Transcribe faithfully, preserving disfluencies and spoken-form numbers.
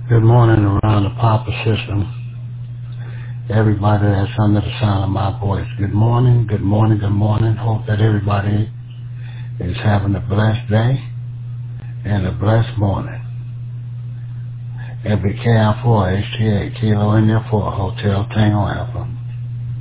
Good morning around the Papa system. Everybody that's under the sound of my voice. Good morning, good morning, good morning. Hope that everybody is having a blessed day and a blessed morning. And be careful, H T A, Kilo India four, Hotel Tango Alpha.